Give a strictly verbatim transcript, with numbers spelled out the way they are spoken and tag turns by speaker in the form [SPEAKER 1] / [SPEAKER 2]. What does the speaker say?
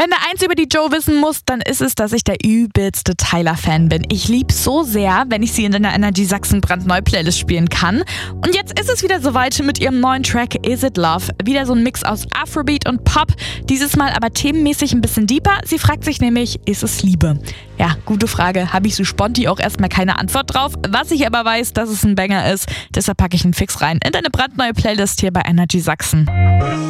[SPEAKER 1] Wenn du eins über die Joe wissen musst, dann ist es, dass ich der übelste Tyler-Fan bin. Ich lieb's so sehr, wenn ich sie in der Energy Sachsen brandneu Playlist spielen kann. Und jetzt ist es wieder soweit mit ihrem neuen Track Is It Love. Wieder so ein Mix aus Afrobeat und Pop, dieses Mal aber themenmäßig ein bisschen deeper. Sie fragt sich nämlich, ist es Liebe? Ja, gute Frage. Habe ich so sponti auch erstmal keine Antwort drauf. Was ich aber weiß, dass es ein Banger ist, deshalb packe ich einen Fix rein in deine brandneue Playlist hier bei Energy Sachsen.